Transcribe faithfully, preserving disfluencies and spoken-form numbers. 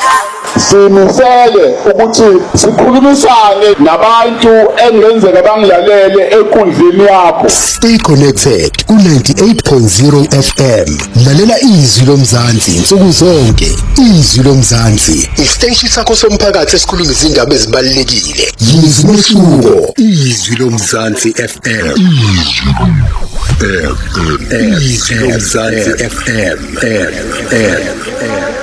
simisele ukuthi sikhulumisane nabantu engenzeka bangilalele enkundleni yakho. Stay connected ku ninety-eight point zero F M. Lalela izwi lomzansi insuku zonke. Izwi lomzansi, isiteshi sakho somphakathi esikhuluma izindaba ezibalulekile. Yizwi leshuko. Izwi lomzansi F M. Izwi lomzansi F M.